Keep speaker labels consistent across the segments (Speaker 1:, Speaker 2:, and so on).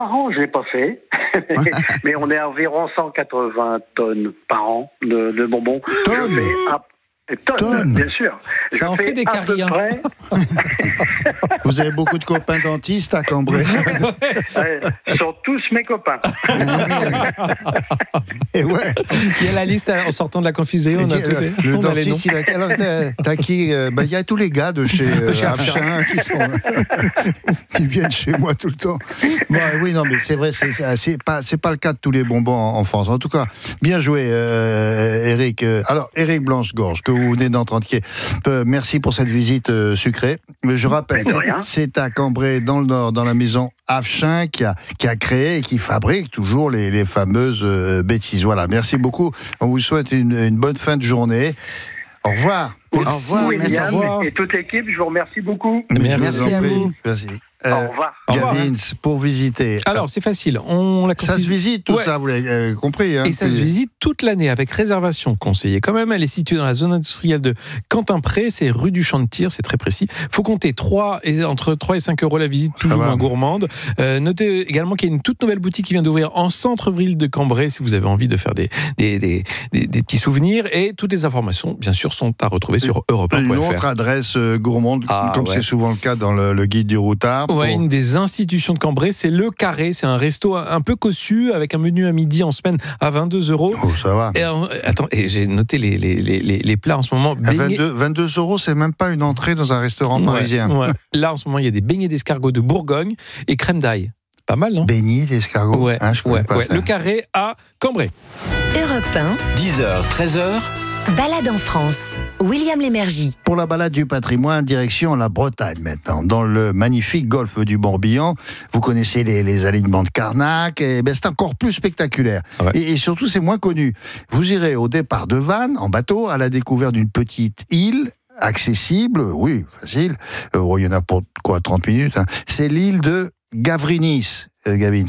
Speaker 1: Par an, je l'ai pas fait, mais on est à environ 180 tonnes par an de bonbons.
Speaker 2: Tonnes.
Speaker 1: Tonnes, bien sûr.
Speaker 3: Ça en fait des carrières.
Speaker 2: Vous avez beaucoup de copains dentistes à Cambrai.
Speaker 1: Ce sont tous mes copains.
Speaker 2: Et ouais.
Speaker 3: Il y a la liste en sortant de la confiserie. On a
Speaker 2: le dentiste, alors t'as qui il y a tous les gars de chez Afshin qui viennent chez moi tout le temps. Bon, oui, non, mais c'est vrai, c'est pas le cas de tous les bonbons en France. En tout cas, bien joué, Eric. Alors, Eric Blanche-Gorge, que vous venez d'entrer. Merci pour cette visite sucrée. Je rappelle, c'est à Cambrai, dans le Nord, dans la maison Afshin, qui a créé et qui fabrique toujours les fameuses bêtises. Voilà, merci beaucoup. On vous souhaite une bonne fin de journée. Au revoir.
Speaker 1: Merci, William, et toute l'équipe, je vous remercie beaucoup.
Speaker 3: Merci à vous.
Speaker 2: Merci.
Speaker 1: Au revoir.
Speaker 2: Gavin, pour visiter.
Speaker 3: Alors, c'est facile.
Speaker 2: Ça se visite, tout ça, vous l'avez compris. Hein,
Speaker 3: et ça se visite toute l'année avec réservation conseillée. Quand même, elle est située dans la zone industrielle de Quentin-Pré. C'est rue du Champ de Tir, c'est très précis. Il faut compter entre 3 et 5 euros la visite, plus ou moins gourmande. Notez également qu'il y a une toute nouvelle boutique qui vient d'ouvrir en centre-ville de Cambrai, si vous avez envie de faire des petits souvenirs. Et toutes les informations, bien sûr, sont à retrouver sur europe1.fr.
Speaker 2: Une autre adresse gourmande, comme c'est souvent le cas dans le guide du routard.
Speaker 3: Ouais, une des institutions de Cambrai, c'est Le Carré. C'est un resto un peu cossu, avec un menu à midi en semaine à 22 €.
Speaker 2: Oh, ça va.
Speaker 3: Et j'ai noté les plats en ce moment.
Speaker 2: 22 €, c'est même pas une entrée dans un restaurant parisien.
Speaker 3: Ouais. Là, en ce moment, il y a des beignets d'escargot de Bourgogne et crème d'ail. Pas mal, non ?
Speaker 2: Beignets d'escargot. Je connais pas ça.
Speaker 3: Le Carré à Cambrai.
Speaker 4: Europe 1.
Speaker 5: 10h, 13h.
Speaker 4: Balade en France. William Lémergie.
Speaker 2: Pour la balade du patrimoine, direction la Bretagne maintenant, dans le magnifique golfe du Morbihan. Vous connaissez les alignements de Carnac, et c'est encore plus spectaculaire. Ouais. Et surtout, c'est moins connu. Vous irez au départ de Vannes, en bateau, à la découverte d'une petite île accessible, oui, facile. Il y en a pour 30 minutes. Hein. C'est l'île de Gavrinis. Gavin,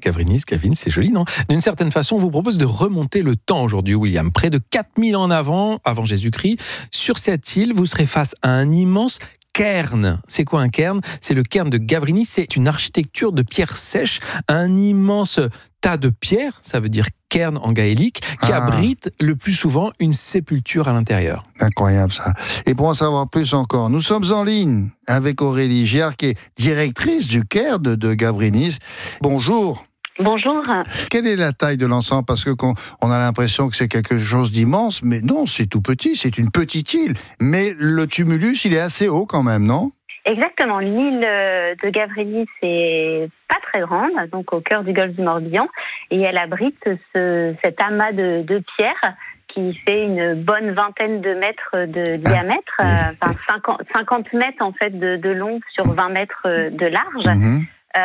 Speaker 2: c'est joli, non ? D'une certaine façon, on vous propose de remonter le temps aujourd'hui, William. Près de 4000 ans avant Jésus-Christ, sur cette île, vous serez face à un immense cairn. C'est quoi un cairn ? C'est le cairn de Gavrinis. C'est une architecture de pierres sèches, un immense tas de pierres, ça veut dire cairn en gaélique, qui abrite le plus souvent une sépulture à l'intérieur. Incroyable ça. Et pour en savoir plus encore, nous sommes en ligne avec Aurélie Giard, qui est directrice du cairn de Gavrinis. Bonjour.
Speaker 6: Bonjour.
Speaker 2: Quelle est la taille de l'ensemble ? Parce qu'on a l'impression que c'est quelque chose d'immense, mais non, c'est tout petit, c'est une petite île. Mais le tumulus, il est assez haut quand même, non ?
Speaker 6: Exactement. L'île de Gavrinis est pas très grande, donc au cœur du golfe du Morbihan, et elle abrite cet amas de pierres qui fait une bonne vingtaine de mètres de diamètre, 50 mètres en fait de long sur 20 mètres de large. Mmh.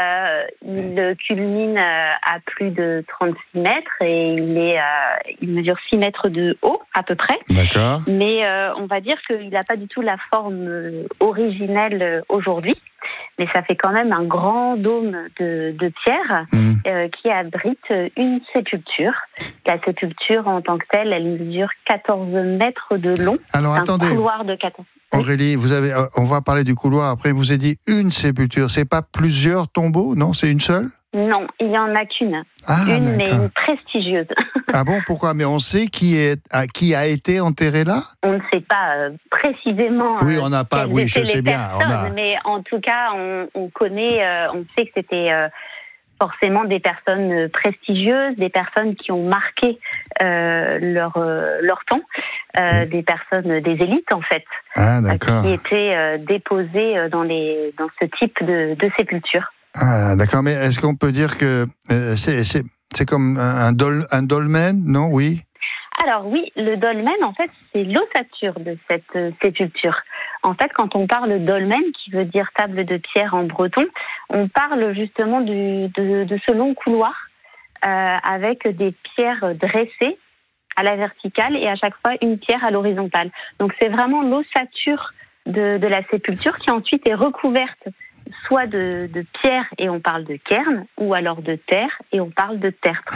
Speaker 6: Il culmine à plus de 36 mètres et il mesure 6 mètres de haut à peu près.
Speaker 2: D'accord.
Speaker 6: Mais on va dire qu'il n'a pas du tout la forme originelle aujourd'hui. Mais ça fait quand même un grand dôme de pierre qui abrite une sépulture. La sépulture en tant que telle, elle mesure 14 mètres de long.
Speaker 2: Alors attendez.
Speaker 6: Un couloir de 14.
Speaker 2: Aurélie, on va parler du couloir après. Vous avez dit une sépulture, c'est pas plusieurs tombeaux, non ? C'est une seule ?
Speaker 6: Non, il n'y en a qu'une. Une, mais une prestigieuse.
Speaker 2: Ah bon, pourquoi ? Mais on sait qui a été enterré là ?
Speaker 6: On ne sait pas précisément.
Speaker 2: Oui, on n'a pas. Oui, je sais bien.
Speaker 6: Mais en tout cas, on connaît. On sait que c'était forcément des personnes prestigieuses, des personnes qui ont marqué leur temps, des personnes, des élites en fait, qui étaient déposées dans ce type de sépulture.
Speaker 2: Ah, d'accord, mais est-ce qu'on peut dire que c'est comme un dolmen, non ? Oui.
Speaker 6: Alors oui, le dolmen, en fait, c'est l'ossature de cette sépulture. En fait, quand on parle dolmen, qui veut dire table de pierre en breton, on parle justement de ce long couloir avec des pierres dressées à la verticale et à chaque fois une pierre à l'horizontale. Donc c'est vraiment l'ossature de la sépulture qui ensuite est recouverte soit de pierre et on parle de cairn, ou alors de terre et on parle de tertre.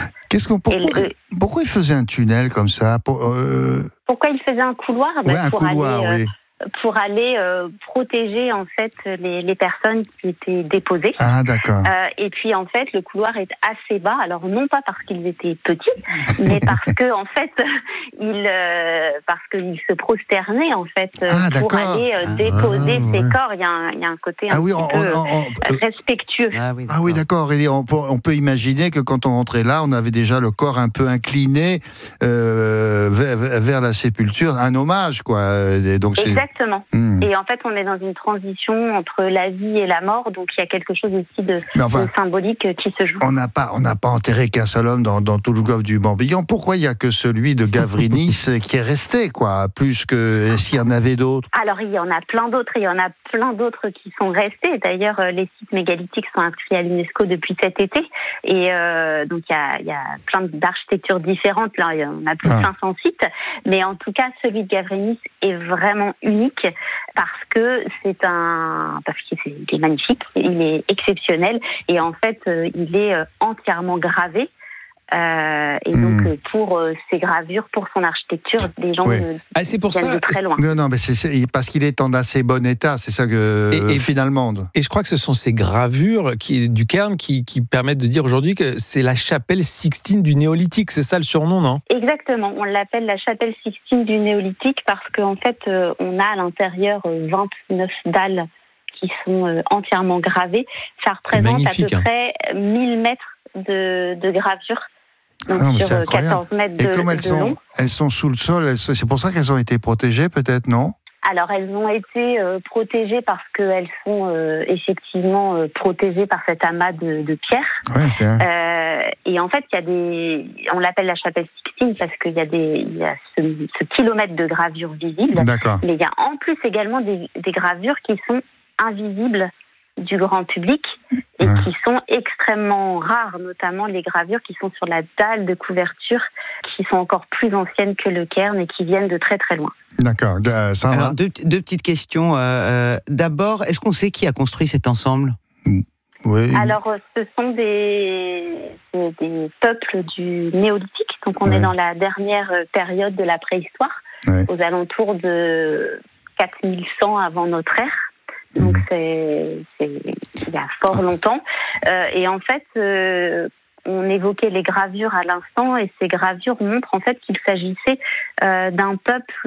Speaker 2: Pourquoi il faisait un tunnel comme ça ?
Speaker 6: Pourquoi il faisait un couloir ?
Speaker 2: Un couloir, oui.
Speaker 6: pour aller protéger en fait les personnes qui étaient déposées.
Speaker 2: Ah, d'accord.
Speaker 6: Et puis en fait, le couloir est assez bas. Alors non pas parce qu'ils étaient petits, mais parce que en fait, parce qu'ils se prosternaient en fait pour aller déposer ces corps. Il y a un côté un peu respectueux.
Speaker 2: Ah oui, d'accord. Et on peut imaginer que quand on rentrait là, on avait déjà le corps un peu incliné vers la sépulture, un hommage, quoi. Donc
Speaker 6: exactement. Et en fait, on est dans une transition entre la vie et la mort, donc il y a quelque chose aussi de symbolique qui se joue.
Speaker 2: On n'a pas enterré qu'un seul homme dans tout le golfe du Morbihan. Pourquoi il n'y a que celui de Gavrinis qui est resté, quoi, plus que s'il y en avait d'autres?
Speaker 6: Alors, il y en a plein d'autres. Il y en a plein d'autres qui sont restés. D'ailleurs, les sites mégalithiques sont inscrits à l'UNESCO depuis cet été. Et donc, il y a plein d'architectures différentes. Là, on a plus de 500 sites. Mais en tout cas, celui de Gavrinis est vraiment unique parce qu'il est magnifique, il est exceptionnel et en fait, il est entièrement gravé. Et donc pour ses gravures, pour son architecture, les gens viennent de très loin.
Speaker 2: Non, mais c'est parce qu'il est en assez bon état, c'est ça que finalement.
Speaker 3: Et je crois que ce sont ces gravures du cairn qui permettent de dire aujourd'hui que c'est la chapelle Sixtine du Néolithique, c'est ça le surnom, non?
Speaker 6: Exactement, on l'appelle la chapelle Sixtine du Néolithique parce qu'en fait, on a à l'intérieur 29 dalles qui sont entièrement gravées. Ça représente à peu près 1000 mètres de gravure. Donc sur 14 mètres de long. Et comme
Speaker 2: elles sont sous le sol, c'est pour ça qu'elles ont été protégées peut-être, non?
Speaker 6: Alors elles ont été protégées parce qu'elles sont effectivement protégées par cet amas de pierres.
Speaker 2: Ouais, c'est vrai.
Speaker 6: Et en fait, on l'appelle la chapelle Sixtine parce qu'il y a ce kilomètre de gravures visibles.
Speaker 2: D'accord.
Speaker 6: Mais il y a en plus également des gravures qui sont invisibles du grand public et qui sont extrêmement rares, notamment les gravures qui sont sur la dalle de couverture, qui sont encore plus anciennes que le cairn et qui viennent de très très loin.
Speaker 2: D'accord.
Speaker 5: Alors, deux petites questions. D'abord, est-ce qu'on sait qui a construit cet ensemble?
Speaker 2: Oui.
Speaker 6: Alors, ce sont des peuples du Néolithique, donc on est dans la dernière période de la préhistoire, aux alentours de 4100 avant notre ère. Donc c'est il y a fort longtemps. Et en fait, on évoquait les gravures à l'instant, et ces gravures montrent en fait qu'il s'agissait d'un peuple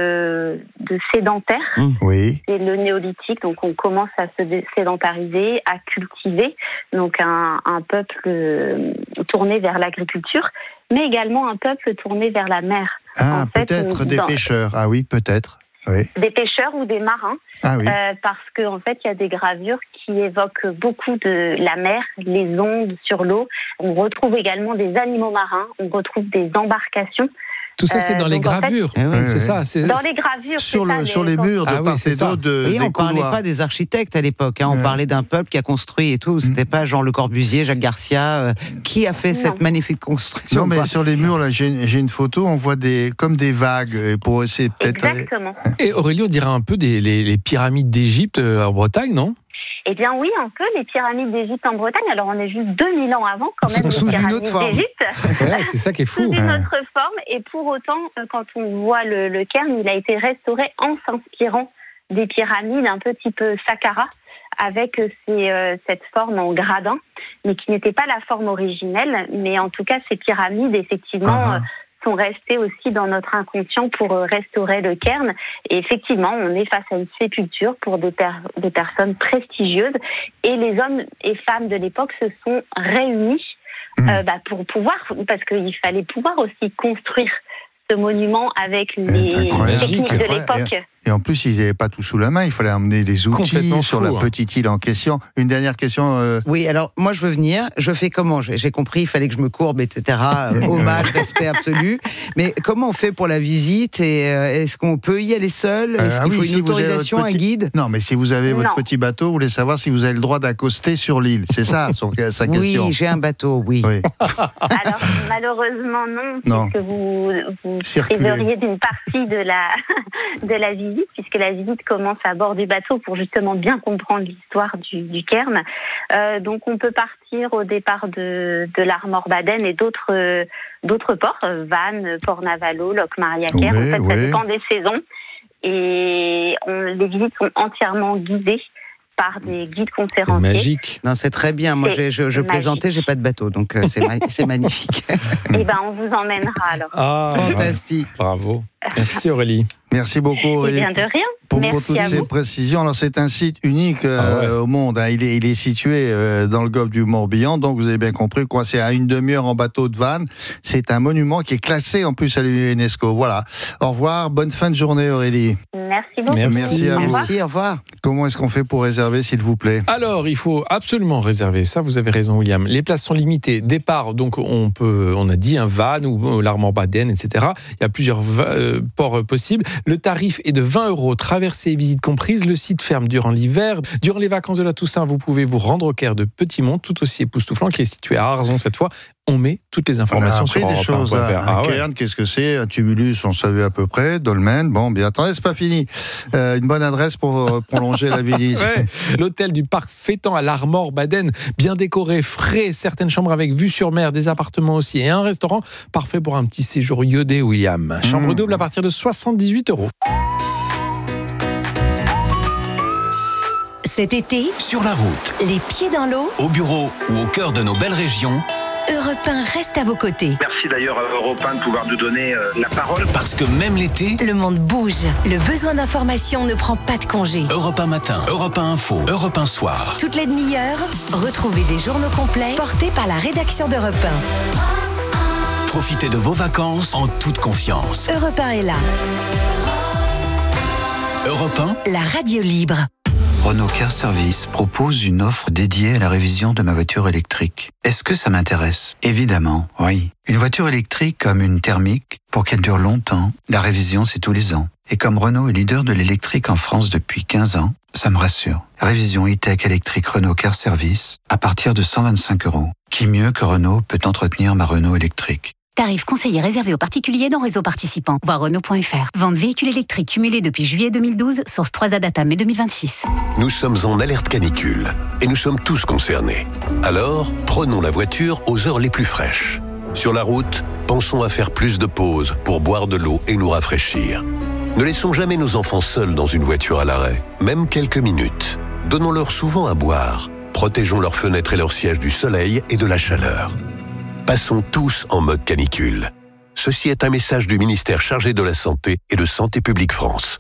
Speaker 6: de sédentaires.
Speaker 2: Oui.
Speaker 6: C'est le Néolithique, donc on commence à se sédentariser, à cultiver. Donc un peuple tourné vers l'agriculture, mais également un peuple tourné vers la mer.
Speaker 2: Ah, peut-être des pêcheurs. Ah oui, peut-être. Oui.
Speaker 6: Des pêcheurs ou des marins, parce qu'en fait, il y a des gravures qui évoquent beaucoup de la mer, les ondes sur l'eau. On retrouve également des animaux marins, on retrouve des embarcations.
Speaker 3: Tout ça, c'est dans les gravures. C'est ça.
Speaker 6: Dans les gravures,
Speaker 2: sur les murs de part et d'autre des couloirs.
Speaker 5: On ne parlait pas des architectes à l'époque. On parlait d'un peuple qui a construit et tout. C'était pas Jean Le Corbusier, Jacques Garcia. Qui a fait cette magnifique construction?
Speaker 2: Non, mais sur les murs, là, j'ai une photo. On voit comme des vagues pour essayer peut-être.
Speaker 6: Exactement.
Speaker 3: Et Aurélie, on dirait un peu les pyramides d'Égypte en Bretagne, non?
Speaker 6: Eh bien oui, un peu, les pyramides d'Égypte en Bretagne. Alors on est juste 2000 ans avant quand même, les pyramides d'Égypte.
Speaker 3: C'est ça qui est fou.
Speaker 6: Sous une autre forme. Et pour autant, quand on voit le cairn, il a été restauré en s'inspirant des pyramides un peu type Saqqara, avec cette forme en gradin, mais qui n'était pas la forme originelle. Mais en tout cas, ces pyramides, effectivement... sont restés aussi dans notre inconscient pour restaurer le cairn. Et effectivement, on est face à une sépulture pour des personnes prestigieuses. Et les hommes et femmes de l'époque se sont réunis pour pouvoir, parce qu'il fallait pouvoir aussi construire ce monument avec les techniques de l'époque.
Speaker 2: Et en plus, ils n'avaient pas tout sous la main, il fallait amener des outils sur la petite île en question. Une dernière question.
Speaker 5: Oui, alors moi je veux venir, je fais comment? J'ai compris, il fallait que je me courbe, etc. Hommage, respect absolu. Mais comment on fait pour la visite? Et est-ce qu'on peut y aller seul? Est-ce qu'il faut une autorisation, un guide?
Speaker 2: Non, mais si vous avez votre petit bateau, vous voulez savoir si vous avez le droit d'accoster sur l'île. C'est ça sa question.
Speaker 5: Oui, j'ai un bateau, oui.
Speaker 6: Alors malheureusement non, puisque vous priveriez d'une partie de la visite, puisque la visite commence à bord du bateau pour justement bien comprendre l'histoire du cairn. Donc on peut partir au départ de l'Armor Baden et d'autres ports, Vannes, Port-Navalo, Locmaria-Caire. En fait, ça dépend des saisons. et les visites sont entièrement guidées par des guides conférenciers.
Speaker 3: C'est magique.
Speaker 5: Non, c'est très bien. Moi, je plaisantais, j'ai pas de bateau, donc c'est magnifique.
Speaker 6: Eh ben, on vous emmènera alors.
Speaker 3: Ah,
Speaker 5: fantastique.
Speaker 3: Bravo. Merci Aurélie.
Speaker 2: Merci beaucoup Aurélie.
Speaker 6: Eh bien, de rien.
Speaker 2: Pour
Speaker 6: Merci
Speaker 2: toutes ces précisions. Alors, c'est un site unique au monde. Hein. Il est situé dans le golfe du Morbihan. Donc, vous avez bien compris, quoi. C'est à une demi-heure en bateau de Vannes. C'est un monument qui est classé en plus à l'UNESCO. Voilà. Au revoir. Bonne fin de journée, Aurélie.
Speaker 6: Merci beaucoup.
Speaker 2: Merci à vous.
Speaker 5: Merci, au revoir.
Speaker 2: Comment est-ce qu'on fait pour réserver, s'il vous plaît ?
Speaker 3: Alors, il faut absolument réserver. Ça, vous avez raison, William. Les places sont limitées. Départ, donc, on a dit un Vannes ou l'Armor-Baden, etc. Il y a plusieurs ports possibles. Le tarif est de 20 €. Traversée et visite comprise. Le site ferme durant l'hiver. Durant les vacances de la Toussaint, vous pouvez vous rendre au Caire de Petit-Mont, tout aussi époustouflant, qui est situé à Arzon cette fois. On met toutes les informations sur
Speaker 2: des choses. Un cairn, qu'est-ce que c'est ? Un tumulus, on savait à peu près. Dolmen, bon, bien attendez, c'est pas fini. Une bonne adresse pour prolonger la visite.
Speaker 3: Ouais. L'hôtel du parc Fétan à l'Armor-Baden, bien décoré, frais, certaines chambres avec vue sur mer, des appartements aussi et un restaurant, parfait pour un petit séjour iodé, William. Chambre double à partir de 78 €.
Speaker 4: Cet été,
Speaker 7: sur la route,
Speaker 4: les pieds dans l'eau,
Speaker 7: au bureau ou au cœur de nos belles régions,
Speaker 4: Europe 1 reste à vos côtés.
Speaker 1: Merci d'ailleurs à Europe 1 de pouvoir nous donner la parole.
Speaker 7: parce que même l'été,
Speaker 4: Le monde bouge. Le besoin d'information ne prend pas de congé.
Speaker 7: Europe 1 matin, Europe 1 info, Europe 1 soir.
Speaker 4: Toutes les demi-heures, retrouvez des journaux complets portés par la rédaction d'Europe
Speaker 7: Profitez de vos vacances en toute confiance.
Speaker 4: 1. Europe 1 est là.
Speaker 7: Europe 1,
Speaker 4: La radio libre.
Speaker 8: Renault Car Service propose une offre dédiée à la révision de ma voiture électrique. Est-ce que ça m'intéresse ? Évidemment, oui. Une voiture électrique comme une thermique, pour qu'elle dure longtemps, la révision c'est tous les ans. Et comme Renault est leader de l'électrique en France depuis 15 ans, ça me rassure. Révision e-tech électrique Renault Car Service à partir de 125 €. Qui mieux que Renault peut entretenir ma Renault électrique ?
Speaker 9: Tarif conseillé réservé aux particuliers dans réseau participant. Voir Renault.fr. Vente véhicules électriques cumulés depuis juillet 2012, source 3A data mai 2026.
Speaker 10: Nous sommes en alerte canicule et nous sommes tous concernés. Alors, prenons la voiture aux heures les plus fraîches. Sur la route, pensons à faire plus de pauses pour boire de l'eau et nous rafraîchir. Ne laissons jamais nos enfants seuls dans une voiture à l'arrêt, même quelques minutes. Donnons-leur souvent à boire. Protégeons leurs fenêtres et leurs sièges du soleil et de la chaleur. Passons tous en mode canicule. Ceci est un message du ministère chargé de la Santé et de Santé publique France.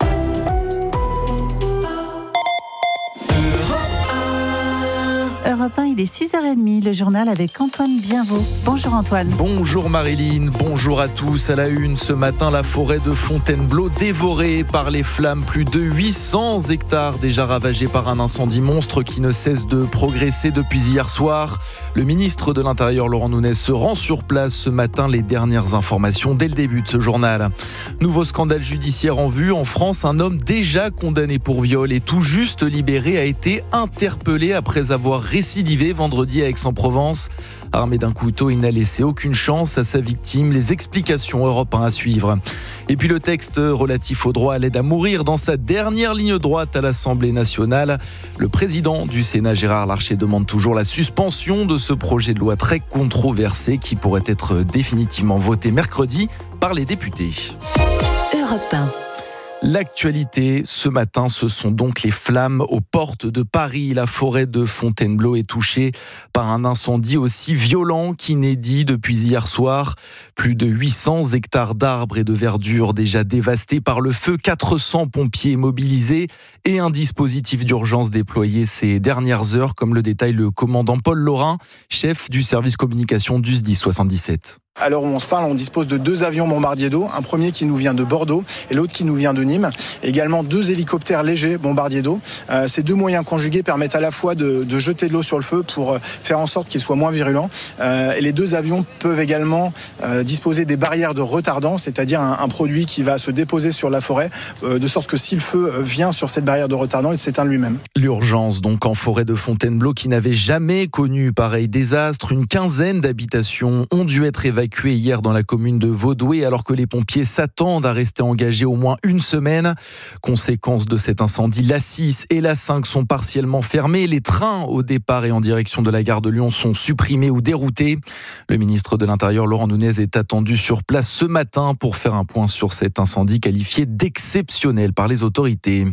Speaker 11: Europe 1, il est 6h30, le journal avec Antoine Bienvaux. Bonjour Antoine.
Speaker 12: Bonjour Marilyn, bonjour à tous. À la une, ce matin, la forêt de Fontainebleau dévorée par les flammes. Plus de 800 hectares déjà ravagés par un incendie monstre qui ne cesse de progresser depuis hier soir. Le ministre de l'Intérieur, Laurent Nunez, se rend sur place ce matin. Les dernières informations dès le début de ce journal. Nouveau scandale judiciaire en vue. En France, un homme déjà condamné pour viol et tout juste libéré a été interpellé après avoir récidivé vendredi à Aix-en-Provence. Armé d'un couteau, il n'a laissé aucune chance à sa victime. Les explications Europe 1 à suivre. Et puis le texte relatif au droit à l'aide à mourir dans sa dernière ligne droite à l'Assemblée nationale. Le président du Sénat, Gérard Larcher, demande toujours la suspension de ce projet de loi très controversé qui pourrait être définitivement voté mercredi par les députés.
Speaker 4: Europe 1.
Speaker 12: L'actualité, ce matin, ce sont donc les flammes aux portes de Paris. La forêt de Fontainebleau est touchée par un incendie aussi violent qu'inédit depuis hier soir. Plus de 800 hectares d'arbres et de verdure déjà dévastés par le feu, 400 pompiers mobilisés et un dispositif d'urgence déployé ces dernières heures, comme le détaille le commandant Paul Laurin, chef du service communication du SDIS 77.
Speaker 13: À l'heure où on se parle, on dispose de 2 avions bombardiers d'eau, un premier qui nous vient de Bordeaux et l'autre qui nous vient de Nîmes. Également 2 hélicoptères légers bombardiers d'eau. Ces 2 moyens conjugués permettent à la fois de jeter de l'eau sur le feu pour faire en sorte qu'il soit moins virulent. Et les 2 avions peuvent également disposer des barrières de retardant, c'est-à-dire un produit qui va se déposer sur la forêt, de sorte que si le feu vient sur cette barrière de retardant, il s'éteint lui-même.
Speaker 12: L'urgence donc en forêt de Fontainebleau qui n'avait jamais connu pareil désastre. Une quinzaine d'habitations ont dû être évacuées évacués hier dans la commune de Vaudoué alors que les pompiers s'attendent à rester engagés au moins une semaine. Conséquence de cet incendie, l'A6 et l'A5 sont partiellement fermés. Les trains au départ et en direction de la gare de Lyon sont supprimés ou déroutés. Le ministre de l'Intérieur, Laurent Nunez, est attendu sur place ce matin pour faire un point sur cet incendie qualifié d'exceptionnel par les autorités.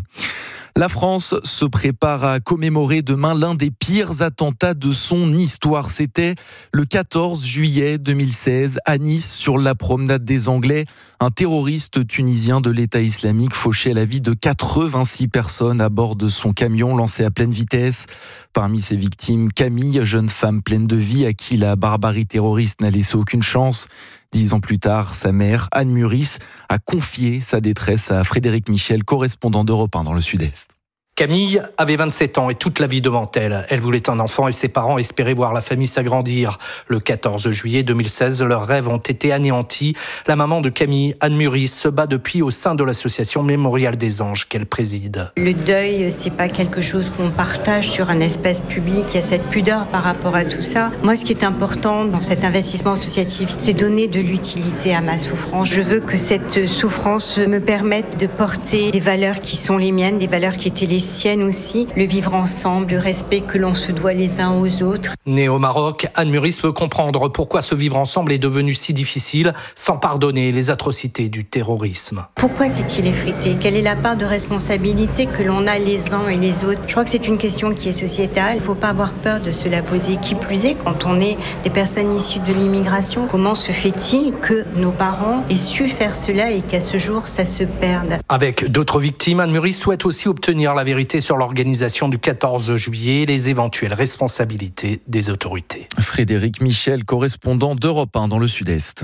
Speaker 12: La France se prépare à commémorer demain l'un des pires attentats de son histoire. C'était le 14 juillet 2016 à Nice, sur la promenade des Anglais. Un terroriste tunisien de l'État islamique fauchait la vie de 86 personnes à bord de son camion lancé à pleine vitesse. Parmi ses victimes, Camille, jeune femme pleine de vie à qui la barbarie terroriste n'a laissé aucune chance. 10 ans plus tard, sa mère, Anne Muris, a confié sa détresse à Frédéric Michel, correspondant d'Europe 1 dans le Sud-Est.
Speaker 14: Camille avait 27 ans et toute la vie devant elle. Elle voulait un enfant et ses parents espéraient voir la famille s'agrandir. Le 14 juillet 2016, leurs rêves ont été anéantis. La maman de Camille, Anne Muris, se bat depuis au sein de l'association Mémorial des Anges qu'elle préside.
Speaker 15: Le deuil, c'est pas quelque chose qu'on partage sur un espace public. Il y a cette pudeur par rapport à tout ça. Moi, ce qui est important dans cet investissement associatif, c'est donner de l'utilité à ma souffrance. Je veux que cette souffrance me permette de porter des valeurs qui sont les miennes, des valeurs qui étaient les siennes aussi, le vivre ensemble, le respect que l'on se doit les uns aux autres.
Speaker 14: Née au Maroc, Anne Muris veut comprendre pourquoi ce vivre ensemble est devenu si difficile, sans pardonner les atrocités du terrorisme.
Speaker 15: Pourquoi s'est-il effrité ? Quelle est la part de responsabilité que l'on a les uns et les autres ? Je crois que c'est une question qui est sociétale. Il ne faut pas avoir peur de se la poser. Qui plus est, quand on est des personnes issues de l'immigration, comment se fait-il que nos parents aient su faire cela et qu'à ce jour, ça se perde ?
Speaker 14: Avec d'autres victimes, Anne Muris souhaite aussi obtenir la vérité sur l'organisation du 14 juillet et les éventuelles responsabilités des autorités.
Speaker 12: Frédéric Michel, correspondant d'Europe 1 dans le Sud-Est.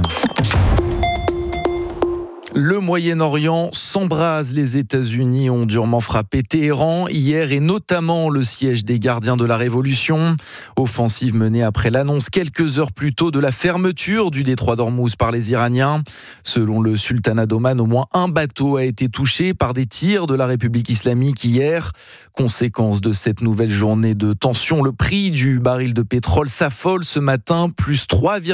Speaker 12: Le Moyen-Orient s'embrase. Les États-Unis ont durement frappé Téhéran hier et notamment le siège des gardiens de la Révolution. Offensive menée après l'annonce quelques heures plus tôt de la fermeture du détroit d'Ormuz par les Iraniens. Selon le sultanat d'Oman, au moins un bateau a été touché par des tirs de la République islamique hier. Conséquence de cette nouvelle journée de tension, le prix du baril de pétrole s'affole ce matin, plus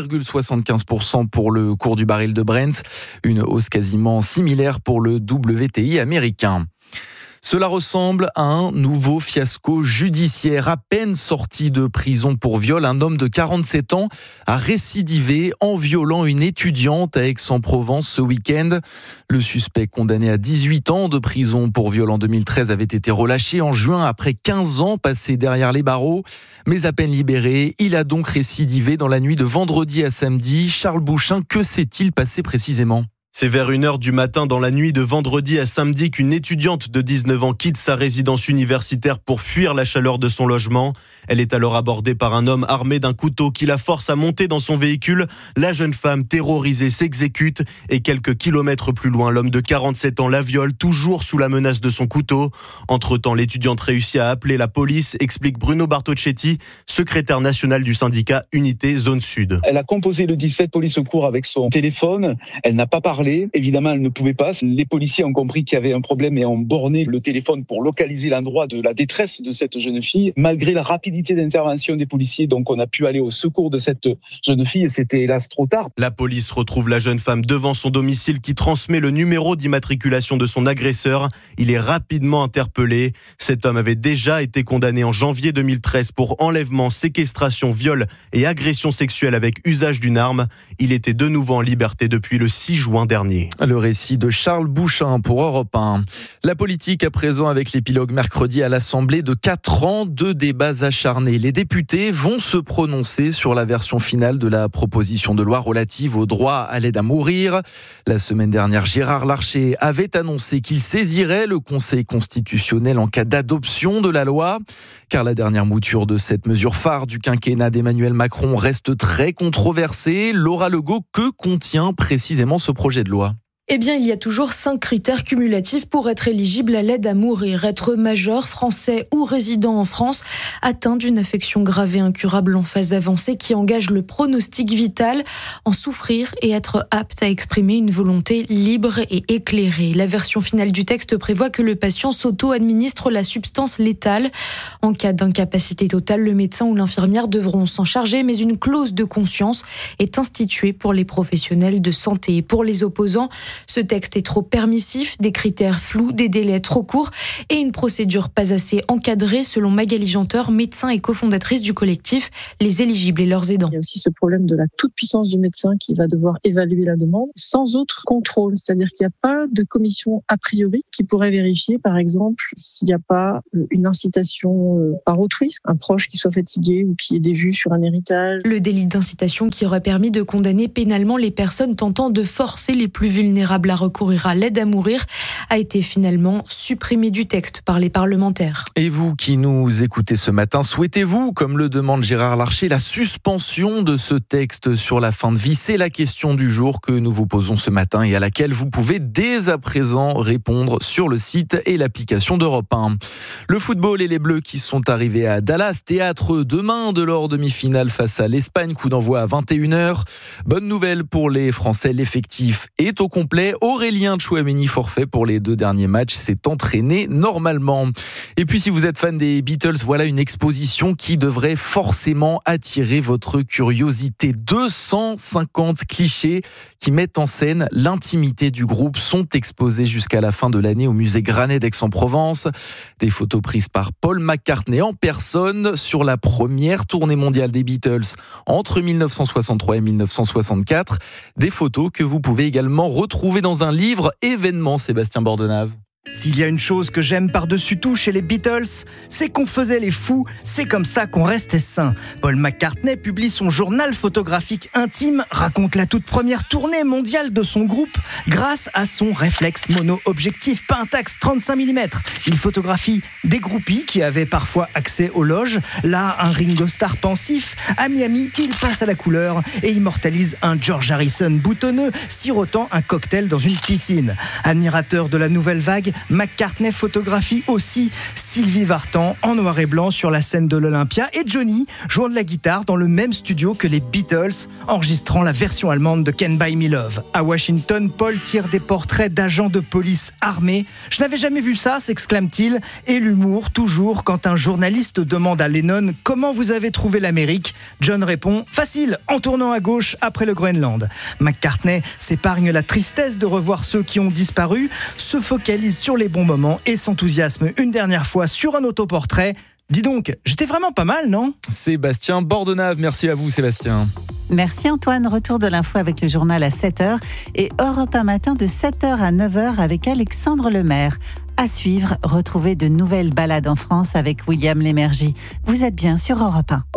Speaker 12: 3,75% pour le cours du baril de Brent. Une hausse quasiment similaire pour le WTI américain. Cela ressemble à un nouveau fiasco judiciaire. À peine sorti de prison pour viol, un homme de 47 ans a récidivé en violant une étudiante à Aix-en-Provence ce week-end. Le suspect, condamné à 18 ans de prison pour viol en 2013, avait été relâché en juin après 15 ans passés derrière les barreaux. Mais à peine libéré, il a donc récidivé dans la nuit de vendredi à samedi. Charles Bouchin, que s'est-il passé précisément ?
Speaker 16: C'est vers 1h du matin dans la nuit de vendredi à samedi qu'une étudiante de 19 ans quitte sa résidence universitaire pour fuir la chaleur de son logement. Elle est alors abordée par un homme armé d'un couteau qui la force à monter dans son véhicule. La jeune femme terrorisée s'exécute et quelques kilomètres plus loin, l'homme de 47 ans la viole, toujours sous la menace de son couteau. Entre-temps, l'étudiante réussit à appeler la police, explique Bruno Bartocchetti, secrétaire national du syndicat Unité Zone Sud.
Speaker 17: Elle a composé le 17 police secours avec son téléphone. Elle n'a pas parlé. Évidemment, elle ne pouvait pas. Les policiers ont compris qu'il y avait un problème et ont borné le téléphone pour localiser l'endroit de la détresse de cette jeune fille. Malgré la rapidité d'intervention des policiers, donc on a pu aller au secours de cette jeune fille et c'était hélas trop tard.
Speaker 16: La police retrouve la jeune femme devant son domicile qui transmet le numéro d'immatriculation de son agresseur. Il est rapidement interpellé. Cet homme avait déjà été condamné en janvier 2013 pour enlèvement, séquestration, viol et agression sexuelle avec usage d'une arme. Il était de nouveau en liberté depuis le 6 juin dernier.
Speaker 12: Le récit de Charles Bouchin pour Europe 1. La politique à présent avec l'épilogue mercredi à l'Assemblée de 4 ans de débats acharnés. Les députés vont se prononcer sur la version finale de la proposition de loi relative au droit à l'aide à mourir. La semaine dernière, Gérard Larcher avait annoncé qu'il saisirait le Conseil constitutionnel en cas d'adoption de la loi. Car la dernière mouture de cette mesure phare du quinquennat d'Emmanuel Macron reste très controversée. Laura Legault, que contient précisément ce projet de loi ?
Speaker 18: Eh bien, il y a toujours 5 critères cumulatifs pour être éligible à l'aide à mourir. Être majeur, français ou résident en France, atteint d'une affection grave et incurable en phase avancée qui engage le pronostic vital, en souffrir et être apte à exprimer une volonté libre et éclairée. La version finale du texte prévoit que le patient s'auto-administre la substance létale. En cas d'incapacité totale, le médecin ou l'infirmière devront s'en charger, mais une clause de conscience est instituée pour les professionnels de santé. Et pour les opposants, ce texte est trop permissif, des critères flous, des délais trop courts et une procédure pas assez encadrée, selon Magali Janteur, médecin et cofondatrice du collectif Les Éligibles et leurs aidants.
Speaker 19: Il y a aussi ce problème de la toute-puissance du médecin qui va devoir évaluer la demande sans autre contrôle. C'est-à-dire qu'il n'y a pas de commission a priori qui pourrait vérifier, par exemple, s'il n'y a pas une incitation par autrui, un proche qui soit fatigué ou qui ait des vues sur un héritage.
Speaker 18: Le délit d'incitation qui aurait permis de condamner pénalement les personnes tentant de forcer les plus vulnérables à recourir à l'aide à mourir a été finalement supprimé du texte par les parlementaires.
Speaker 12: Et vous qui nous écoutez ce matin, souhaitez-vous, comme le demande Gérard Larcher, la suspension de ce texte sur la fin de vie ? C'est la question du jour que nous vous posons ce matin et à laquelle vous pouvez dès à présent répondre sur le site et l'application d'Europe 1. Le football et les Bleus qui sont arrivés à Dallas, théâtre demain de leur demi-finale face à l'Espagne, coup d'envoi à 21h. Bonne nouvelle pour les Français, l'effectif est au complet. Aurélien Tchouaméni, forfait pour les 2 derniers matchs, s'est entraîné normalement. Et puis si vous êtes fan des Beatles, voilà une exposition qui devrait forcément attirer votre curiosité. 250 clichés qui mettent en scène l'intimité du groupe sont exposés jusqu'à la fin de l'année au musée Granet d'Aix-en-Provence. Des photos prises par Paul McCartney en personne sur la première tournée mondiale des Beatles entre 1963 et 1964. Des photos que vous pouvez également retrouver dans un livre événement, Sébastien Bordenave.
Speaker 20: S'il y a une chose que j'aime par-dessus tout chez les Beatles, c'est qu'on faisait les fous, c'est comme ça qu'on restait sain. Paul McCartney publie son journal photographique intime, raconte la toute première tournée mondiale de son groupe grâce à son réflexe mono-objectif Pentax 35 mm. Il photographie des groupies qui avaient parfois accès aux loges. Là, un Ringo Starr pensif. À Miami, il passe à la couleur et immortalise un George Harrison boutonneux, sirotant un cocktail dans une piscine. Admirateur de la nouvelle vague, McCartney photographie aussi Sylvie Vartan en noir et blanc sur la scène de l'Olympia et Johnny jouant de la guitare dans le même studio que les Beatles, enregistrant la version allemande de Can't Buy Me Love. À Washington, Paul tire des portraits d'agents de police armés. « Je n'avais jamais vu ça », s'exclame-t-il. Et l'humour, toujours, quand un journaliste demande à Lennon « Comment vous avez trouvé l'Amérique ?» John répond « Facile, en tournant à gauche après le Groenland ». McCartney s'épargne la tristesse de revoir ceux qui ont disparu, se focalise sur les bons moments et s'enthousiasme une dernière fois sur un autoportrait. Dis donc, j'étais vraiment pas mal, non ?
Speaker 12: Sébastien Bordenave, merci à vous Sébastien.
Speaker 11: Merci Antoine, retour de l'info avec le journal à 7h et Europe 1 matin de 7h à 9h avec Alexandre Lemaire. À suivre, retrouvez de nouvelles balades en France avec William Lémergie. Vous êtes bien sur Europe 1.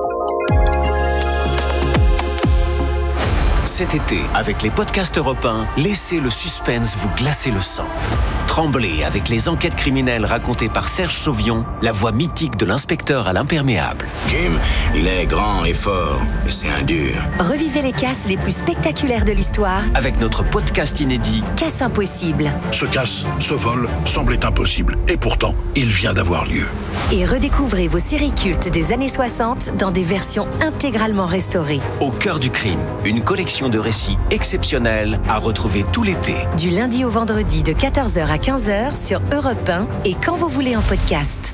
Speaker 7: Cet été, avec les podcasts Europe 1, laissez le suspense vous glacer le sang. Tremblez avec les enquêtes criminelles racontées par Serge Sauvion, la voix mythique de l'inspecteur à l'imperméable.
Speaker 21: Jim, il est grand et fort, mais c'est un dur.
Speaker 4: Revivez les casses les plus spectaculaires de l'histoire
Speaker 7: avec notre podcast inédit
Speaker 4: Casse impossible.
Speaker 21: Ce casse, ce vol, semblait impossible. Et pourtant, il vient d'avoir lieu.
Speaker 4: Et redécouvrez vos séries cultes des années 60 dans des versions intégralement restaurées.
Speaker 7: Au cœur du crime, une collection de récits exceptionnels à retrouver tout l'été.
Speaker 4: Du lundi au vendredi de 14h à 15h sur Europe 1 et quand vous voulez en podcast.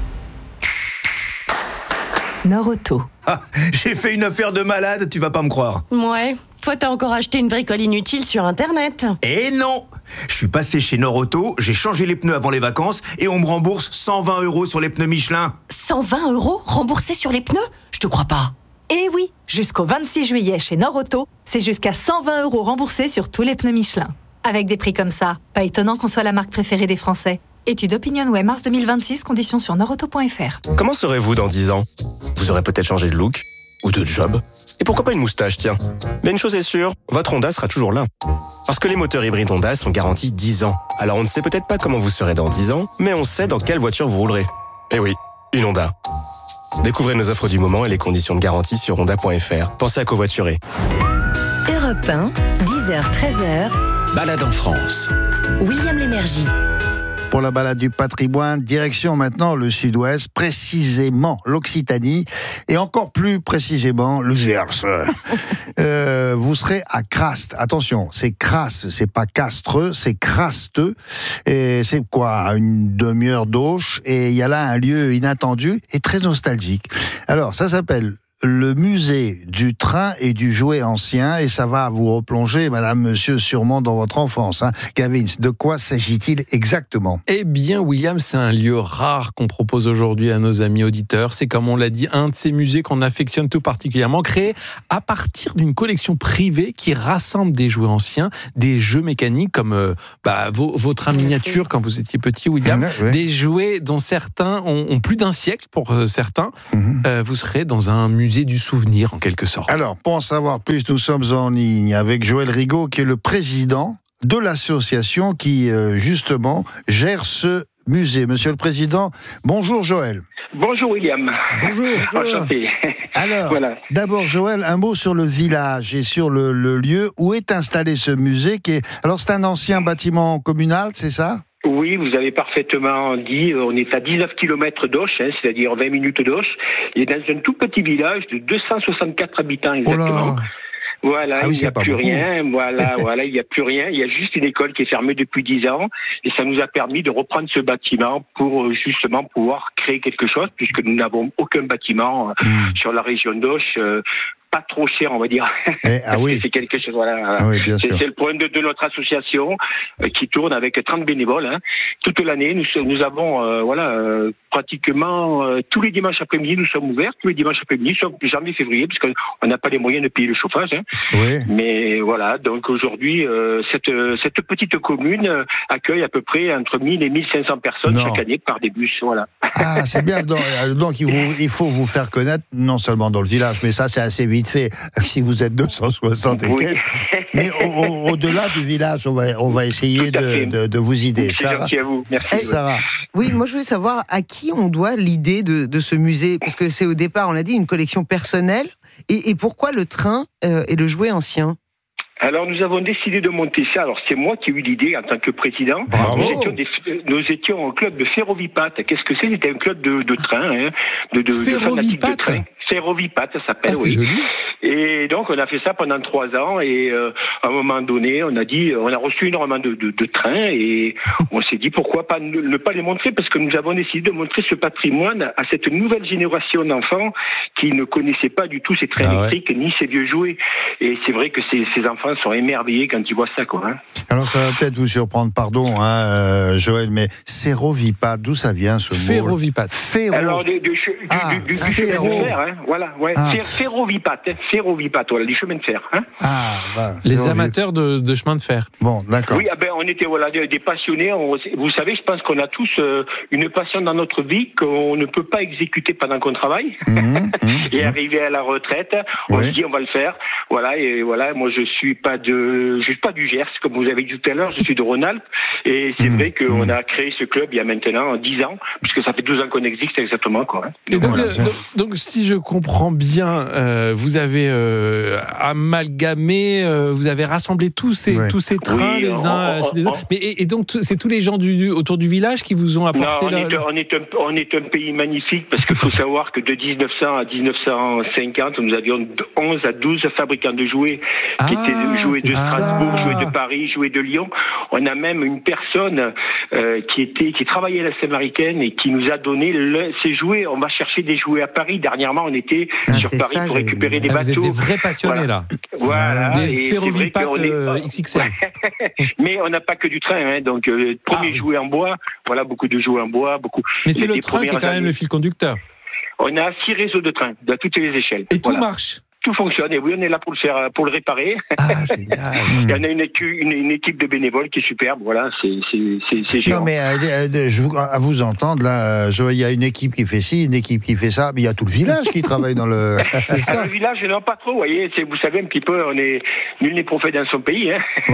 Speaker 22: Nord-Auto.
Speaker 21: Ah, j'ai fait une affaire de malade, tu vas pas me croire.
Speaker 22: Ouais, toi t'as encore acheté une bricole inutile sur Internet.
Speaker 21: Eh non! Je suis passé chez Nord-Auto, j'ai changé les pneus avant les vacances et on me rembourse 120 € sur les pneus Michelin.
Speaker 22: 120 € remboursés sur les pneus? Je te crois pas.
Speaker 23: Eh oui, jusqu'au 26 juillet chez Nord-Auto, c'est jusqu'à 120 € remboursés sur tous les pneus Michelin. Avec des prix comme ça, pas étonnant qu'on soit la marque préférée des Français. Étude OpinionWay mars 2026, conditions sur nordauto.fr.
Speaker 24: Comment serez-vous dans 10 ans? Vous aurez peut-être changé de look ou de job. Et pourquoi pas une moustache, tiens. Mais une chose est sûre, votre Honda sera toujours là. Parce que les moteurs hybrides Honda sont garantis 10 ans. Alors on ne sait peut-être pas comment vous serez dans 10 ans, mais on sait dans quelle voiture vous roulerez. Eh oui, une Honda. Découvrez nos offres du moment et les conditions de garantie sur honda.fr. Pensez à covoiturer.
Speaker 4: Europe 1, 10h-13h,
Speaker 7: Balade en France.
Speaker 4: William Lémergie.
Speaker 2: Pour la balade du patrimoine, direction maintenant le sud-ouest, précisément l'Occitanie et encore plus précisément le Gers. Vous serez à Crastes. Attention, c'est Crasse, c'est pas Castres, c'est Crasteux. Et c'est quoi, une demi-heure d'Auch. Et il y a là un lieu inattendu et très nostalgique. Alors, ça s'appelle le musée du train et du jouet ancien, et ça va vous replonger, madame, monsieur, sûrement dans votre enfance. Gavin, de quoi s'agit-il exactement ?
Speaker 3: Eh bien, William, c'est un lieu rare qu'on propose aujourd'hui à nos amis auditeurs. C'est, comme on l'a dit, un de ces musées qu'on affectionne tout particulièrement, créé à partir d'une collection privée qui rassemble des jouets anciens, des jeux mécaniques comme vos trains miniatures quand vous étiez petit, William, des jouets dont certains ont plus d'un siècle pour certains. Vous serez dans un musée du souvenir, en quelque sorte.
Speaker 2: Alors, pour en savoir plus, nous sommes en ligne avec Joël Rigaud, qui est le président de l'association qui, justement, gère ce musée. Monsieur le Président, bonjour Joël.
Speaker 5: Bonjour William.
Speaker 2: Bonjour.
Speaker 5: Enchanté.
Speaker 2: Alors, d'abord Joël, un mot sur le village et sur le lieu où est installé ce musée. Alors, c'est un ancien bâtiment communal, c'est ça ?
Speaker 5: Oui, vous avez parfaitement dit, on est à 19 km d'Auch, c'est-à-dire 20 minutes d'Auch. Il est dans un tout petit village de 264 habitants exactement. Voilà, il n'y a plus rien. Voilà, il n'y a plus rien. Il y a juste une école qui est fermée depuis 10 ans. Et ça nous a permis de reprendre ce bâtiment pour justement pouvoir créer quelque chose, puisque nous n'avons aucun bâtiment sur la région d'Auch. Pas trop cher, on va dire. C'est quelque chose, voilà. Ah oui, c'est le point de notre association qui tourne avec 30 bénévoles. Toute l'année, nous avons, pratiquement tous les dimanches après-midi, nous sommes ouverts. Tous les dimanches après-midi, sauf janvier, février, parce qu'on n'a pas les moyens de payer le chauffage. Mais voilà, donc aujourd'hui, cette petite commune accueille à peu près entre 1000 et 1500 personnes chaque année par des bus. Voilà.
Speaker 2: Ah, c'est bien. Donc il faut vous faire connaître, non seulement dans le village, mais ça, c'est assez vite fait si vous êtes 260 et quelques. Mais au-delà du village, on va essayer de vous aider.
Speaker 5: C'est gentil à vous. Merci.
Speaker 2: Sarah.
Speaker 6: Oui, moi je voulais savoir à qui on doit l'idée de ce musée, parce que c'est au départ, on l'a dit, une collection personnelle. Et pourquoi le train et le jouet ancien ?
Speaker 5: Alors nous avons décidé de monter ça. Alors c'est moi qui ai eu l'idée en tant que président. Nous étions au club de Ferrovipat. Qu'est-ce que c'est ? C'était un club de train, de fanatiques de train. Ferrovipat, ça s'appelle, oui. Joli. Et donc on a fait ça pendant 3 ans et à un moment donné on a reçu énormément de trains et on s'est dit pourquoi pas ne pas les montrer, parce que nous avons décidé de montrer ce patrimoine à cette nouvelle génération d'enfants qui ne connaissaient pas du tout ces trains électriques ni ces vieux jouets. Et c'est vrai que ces enfants sont émerveillés quand ils voient ça, quoi.
Speaker 2: Alors ça va peut-être vous surprendre, pardon, Joël, mais Ferrovipat, d'où ça vient ce mot ?
Speaker 3: Ferrovipat.
Speaker 5: Alors du chemin de fer, voilà, Ferrovipat, voilà, les chemins de fer.
Speaker 3: Les amateurs de chemin de fer.
Speaker 2: Bon, d'accord.
Speaker 5: Oui, on était des passionnés. Vous savez, je pense qu'on a tous une passion dans notre vie qu'on ne peut pas exécuter pendant qu'on travaille. Et arrivé à la retraite, on se dit on va le faire. Voilà, et voilà, moi je suis pas du Gers, comme vous avez dit tout à l'heure, je suis de Rhône-Alpes. Et c'est vrai qu'on a créé ce club il y a maintenant 10 ans, puisque ça fait 12 ans qu'on existe exactement, quoi.
Speaker 3: Et donc si je comprends bien, vous avez amalgamé, vous avez rassemblé tous ces trains les uns sur les autres. Mais et donc c'est tous les gens autour du village qui vous ont apporté
Speaker 5: on est un pays magnifique, parce qu'il faut savoir que de 1900 à 1950, nous avions 11 à 12 fabricants de jouets qui étaient jouets de Strasbourg, jouets de Paris, jouets de Lyon. On a même une personne qui travaillait à la Samaritaine et qui nous a donné ces jouets. On va chercher des jouets à Paris. Dernièrement, on était sur Paris pour récupérer des bateaux.
Speaker 3: Vous êtes des vrais passionnés, là.
Speaker 5: Voilà.
Speaker 3: Des Ferrovipat XXL.
Speaker 5: Mais on n'a pas que du train, donc premier jouet en bois. Voilà, beaucoup de jouets en bois, beaucoup.
Speaker 3: Mais c'est le train qui est quand même le fil conducteur.
Speaker 5: On a 6 réseaux de trains, à toutes les échelles.
Speaker 3: Et tout marche.
Speaker 5: Tout fonctionne, et oui, on est là pour le faire, pour le réparer.
Speaker 2: Génial.
Speaker 5: Il y en a une équipe de bénévoles qui est superbe, voilà, c'est géant.
Speaker 2: Non, mais à vous entendre, là, il y a une équipe qui fait ci, une équipe qui fait ça, mais il y a tout le village qui travaille dans le...
Speaker 5: C'est ça. Le village, non, pas trop, vous voyez, vous savez un petit peu, nul n'est prophète dans son pays,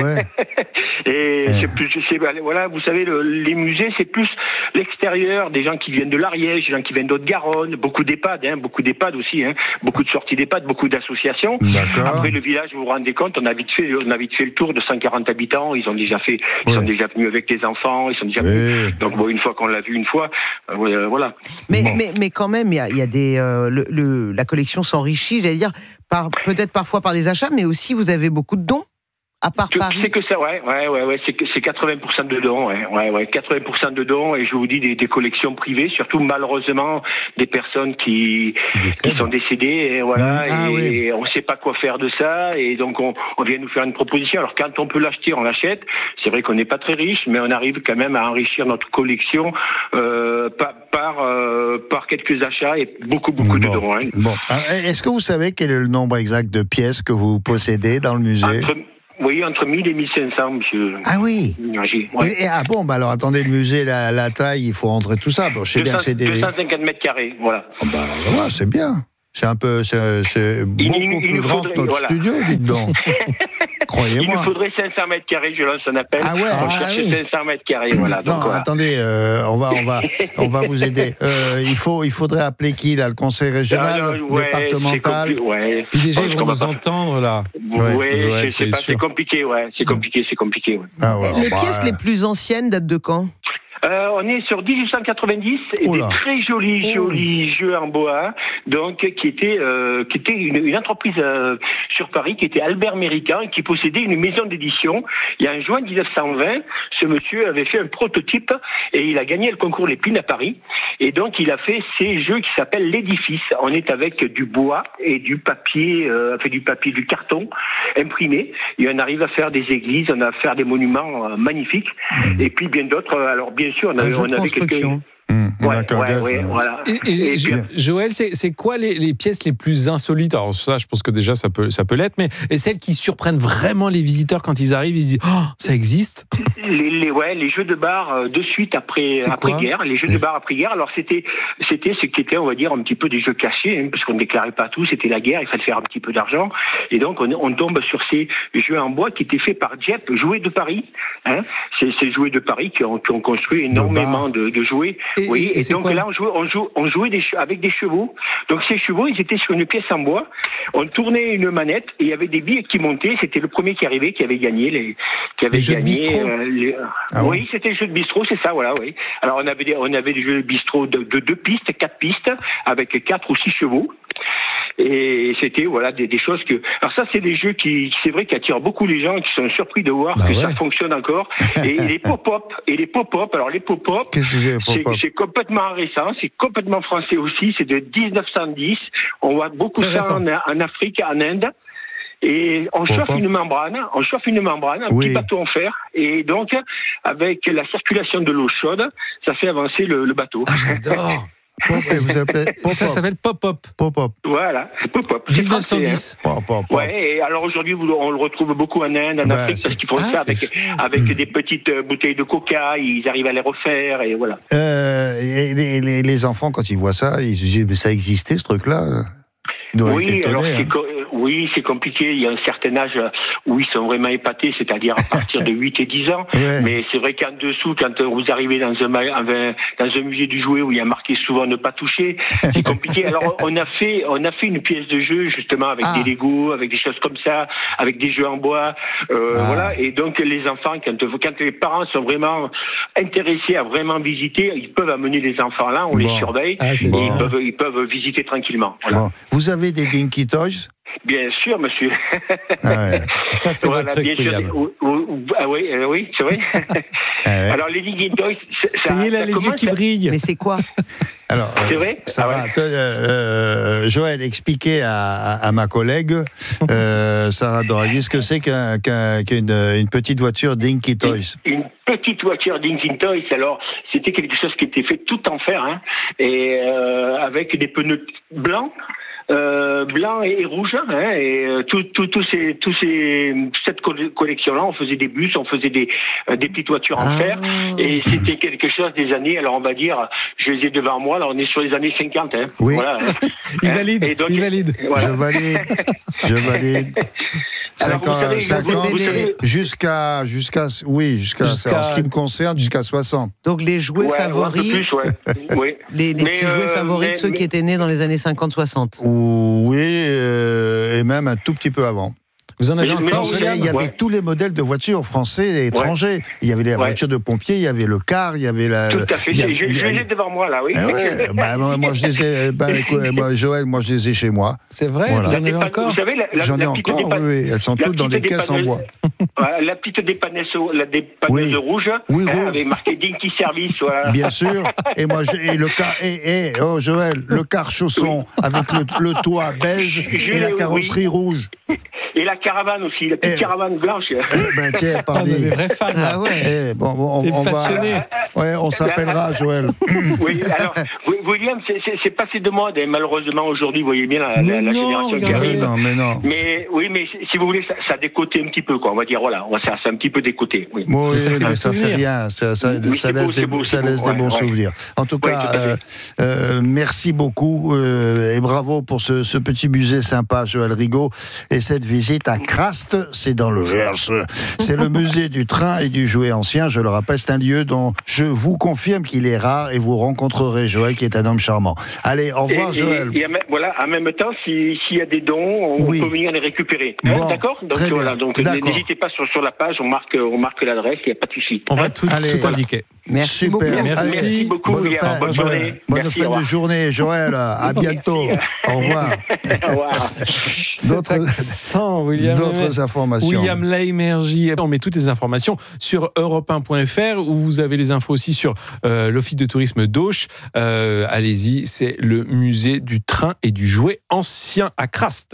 Speaker 5: Et voilà, vous savez, les musées, c'est plus l'extérieur, des gens qui viennent de l'Ariège, des gens qui viennent d'Haute-Garonne, beaucoup d'EHPAD aussi, beaucoup de sorties d'EHPAD, beaucoup l'association. Après le village, vous vous rendez compte, on a vite fait le tour de 140 habitants. Ils sont déjà venus avec les enfants. Ils sont déjà venus. Donc bon, une fois qu'on l'a vu une fois, voilà.
Speaker 6: Mais quand même, il y a des la collection s'enrichit, j'allais dire, peut-être parfois par des achats, mais aussi vous avez beaucoup de dons. À part Paris.
Speaker 5: C'est que ça, c'est 80% de dons, 80% de dons, et je vous dis des collections privées, surtout malheureusement des personnes qui sont décédées, et voilà, et on sait pas quoi faire de ça, et donc on vient nous faire une proposition. Alors quand on peut l'acheter, on l'achète. C'est vrai qu'on n'est pas très riche, mais on arrive quand même à enrichir notre collection par quelques achats et beaucoup de dons. Hein.
Speaker 2: Bon, est-ce que vous savez quel est le nombre exact de pièces que vous possédez dans le musée?
Speaker 5: Oui, entre 1000 et 1500, monsieur.
Speaker 2: Ah oui. Alors attendez, le musée, la taille, il faut rentrer tout ça. Bon, je sais bien que c'est
Speaker 5: 250 mètres carrés, voilà.
Speaker 2: Voilà, c'est bien. C'est beaucoup plus grand que notre studio, dites donc. Croyez-moi.
Speaker 5: Il nous faudrait 500 mètres carrés, je lance un appel. On cherche 500 mètres carrés, voilà. Donc,
Speaker 2: attendez, on va vous aider. Il faudrait appeler qui, là, le conseil régional, départemental?
Speaker 3: Puis déjà, ils vont nous entendre, là.
Speaker 5: C'est compliqué, c'est compliqué.
Speaker 6: Les pièces les plus anciennes datent de quand?
Speaker 5: On est sur 1890 et des très jolis jeux en bois, donc qui était une entreprise sur Paris qui était Albert Méricain et qui possédait une maison d'édition. Et en juin 1920, ce monsieur avait fait un prototype et il a gagné le concours Lépine à Paris. Et donc il a fait ces jeux qui s'appellent l'édifice. On est avec du bois et du papier, du carton imprimé. Et on arrive à faire des églises, on a à faire des monuments magnifiques. Et puis bien d'autres. Alors bien sûr, on avait quelques...
Speaker 3: Voilà. Et Joël, c'est quoi les pièces les plus insolites? Alors ça, je pense que déjà ça peut l'être, mais celles qui surprennent vraiment les visiteurs quand ils arrivent, ils se disent ça existe.
Speaker 5: Les jeux de bar de suite après-guerre, les jeux de bar après-guerre. Alors c'était ce qui était, on va dire, un petit peu des jeux cachés, parce qu'on ne déclarait pas tout. C'était la guerre, il fallait faire un petit peu d'argent, et donc on tombe sur ces jeux en bois qui étaient faits par Dieppe, Jouets de Paris. C'est ces Jouets de Paris qui ont construit énormément de jouets. Et donc là, on jouait avec des chevaux. Donc ces chevaux, ils étaient sur une pièce en bois. On tournait une manette et il y avait des billes qui montaient. C'était le premier qui arrivait qui avait gagné
Speaker 3: les jeux de bistrot.
Speaker 5: Oui, c'était les jeux de bistrot, c'est ça, voilà, oui. Alors on avait des jeux de bistrot de 2 pistes, 4 pistes, avec 4 ou 6 chevaux. Et c'était des choses que... Alors ça, c'est des jeux qui attirent beaucoup les gens, qui sont surpris de voir ça fonctionne encore. Et les pop-up, alors les pop-up, c'est complètement récent, c'est complètement français aussi, c'est de 1910. On voit beaucoup ça en Afrique, en Inde. Et on chauffe une membrane, un petit bateau en fer, et donc avec la circulation de l'eau chaude, ça fait avancer le bateau.
Speaker 3: J'adore. Ça s'appelle pop-up.
Speaker 5: Voilà, pop-up.
Speaker 3: 1910.
Speaker 5: Et alors aujourd'hui, on le retrouve beaucoup en Inde, en Afrique, parce qu'ils font ça avec des petites bouteilles de coca, ils arrivent à les refaire, et voilà.
Speaker 2: Les enfants, quand ils voient ça, ils se disent, mais ça existait, ce truc-là?
Speaker 5: Oui, c'est compliqué. Il y a un certain âge où ils sont vraiment épatés, c'est-à-dire à partir de 8 et 10 ans. Mais c'est vrai qu'en dessous, quand vous arrivez dans un musée du jouet où il y a marqué souvent ne pas toucher, c'est compliqué. Alors, on a fait une pièce de jeu, justement, avec des Legos, avec des choses comme ça, avec des jeux en bois, voilà. Et donc, les enfants, quand les parents sont vraiment intéressés à vraiment visiter, ils peuvent amener les enfants là, on les surveille, et ils peuvent visiter tranquillement. Voilà.
Speaker 2: Bon. Vous avez des Dinky Toys?
Speaker 5: Bien sûr, monsieur.
Speaker 3: Ça, c'est votre truc, William.
Speaker 5: Oui, c'est vrai. Alors, les Dinky Toys...
Speaker 3: Ça y est, là, les yeux qui brillent.
Speaker 6: Mais c'est quoi?
Speaker 2: Alors,
Speaker 5: c'est vrai?
Speaker 2: Joël, expliquez à ma collègue, Sarah Doraghi, ce que c'est qu'une petite voiture Dinky Toys.
Speaker 5: Une petite voiture Dinky Toys, alors, c'était quelque chose qui était fait tout en fer, et avec des pneus blancs, blanc et rouge, et cette collection-là, on faisait des bus, on faisait des petites voitures en fer, et c'était quelque chose des années, alors on va dire, je les ai devant moi, là on est sur les années 50,
Speaker 2: Oui.
Speaker 5: Voilà.
Speaker 3: Il valide, il valide.
Speaker 5: Voilà.
Speaker 2: Je valide. jusqu'à en ce qui me concerne, jusqu'à 60.
Speaker 6: Donc les jouets favoris, les petits jouets favoris de ceux qui étaient nés dans les années 50-60.
Speaker 2: Oui, et même un tout petit peu avant.
Speaker 3: Vous en avez encore?
Speaker 2: Il y avait tous les modèles de voitures français et étrangers. Il y avait les voitures de pompiers, il y avait le car, il y avait la...
Speaker 5: Tout à fait, je les ai devant moi, là, oui.
Speaker 2: Moi, je les ai... Joël, moi, je les ai chez moi.
Speaker 3: C'est vrai, vous en avez encore?
Speaker 2: J'en ai encore, oui. Elles sont toutes dans des caisses en bois.
Speaker 5: La petite dépanneuse rouge, avait marqué Dinky Service. Voilà.
Speaker 2: Bien sûr. Et moi, le car... Joël, le car chausson avec le toit beige et la carrosserie rouge.
Speaker 5: Et la caravane aussi, la petite caravane blanche.
Speaker 2: Tiens, pardon.
Speaker 3: Des vrais fans.
Speaker 6: Ah ouais.
Speaker 2: On va. Ouais, on s'appellera, Joël.
Speaker 5: Oui, alors, William, c'est passé de mode, malheureusement, aujourd'hui, vous voyez bien la génération qui arrive. Mais si vous voulez, ça a décoté un petit peu, quoi. On va dire, voilà, c'est un petit peu décoté. Oui,
Speaker 2: ça fait rien. Ça laisse des bons souvenirs. En tout cas, merci beaucoup et bravo pour ce petit musée sympa, Joël Rigaud. Et cette visite à Crast, c'est dans le Gers. C'est le musée du train et du jouet ancien. Je le rappelle, c'est un lieu dont je vous confirme qu'il est rare et vous rencontrerez Joël, qui est un homme charmant. Allez, au revoir, Joël.
Speaker 5: Voilà, en même temps, s'il y a des dons, on peut venir les récupérer. D'accord ? Donc n'hésitez pas sur la page, on marque l'adresse, il n'y a pas de souci.
Speaker 3: On va tout indiquer.
Speaker 6: Merci beaucoup.
Speaker 5: Merci beaucoup.
Speaker 2: Bonne journée. Bonne fin de journée, Joël. À bientôt. Au revoir.
Speaker 5: Au revoir.
Speaker 2: D'autres informations.
Speaker 3: William Lémergie. On met toutes les informations sur europe1.fr où vous avez les infos aussi sur l'office de tourisme d'Auch. Allez-y, c'est le musée du train et du jouet ancien à Crast.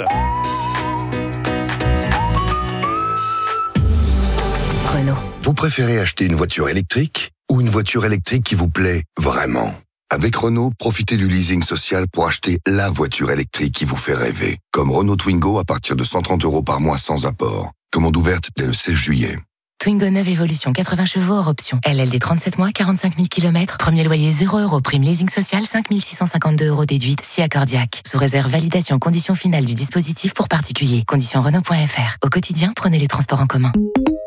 Speaker 1: Renault. Vous préférez acheter une voiture électrique ou une voiture électrique qui vous plaît vraiment ? Avec Renault, profitez du leasing social pour acheter la voiture électrique qui vous fait rêver. Comme Renault Twingo à partir de 130 € par mois sans apport. Commande ouverte dès le 16 juillet.
Speaker 8: Twingo 9 Evolution, 80 chevaux hors option. LLD 37 mois, 45 000 km. Premier loyer 0 €. Prime leasing social, 5 652 € déduite, si accordiaque. Sous réserve validation condition finale du dispositif pour particuliers. Conditions Renault.fr. Au quotidien, prenez les transports en commun.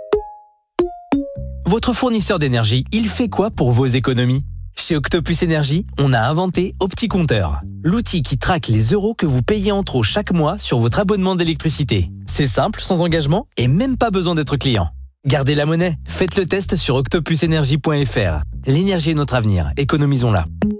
Speaker 9: Votre fournisseur d'énergie, il fait quoi pour vos économies ? Chez Octopus Énergie, on a inventé OptiCompteur, l'outil qui traque les euros que vous payez en trop chaque mois sur votre abonnement d'électricité. C'est simple, sans engagement et même pas besoin d'être client. Gardez la monnaie, faites le test sur octopusenergie.fr. L'énergie est notre avenir, économisons-la.